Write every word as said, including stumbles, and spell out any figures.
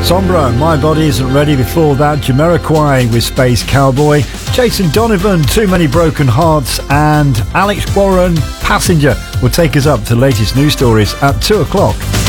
Sombra, My Body Isn't Ready. Before that, Jamiroquai with Space Cowboy. Jason Donovan, Too Many Broken Hearts. And Alex Warren, Passenger, will take us up to the latest news stories at two o'clock.